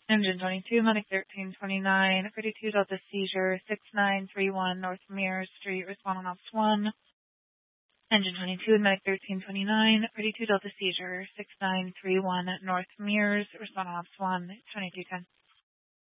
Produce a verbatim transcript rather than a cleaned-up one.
Engine twenty-two, Medic thirteen twenty-nine, thirty-two Delta Seizure, six nine three one North Mears Street, respond on Ops one. Engine twenty-two, Medic thirteen twenty-nine, thirty-two Delta Seizure, six nine three one North Mears, respond on Ops one, twenty-two ten.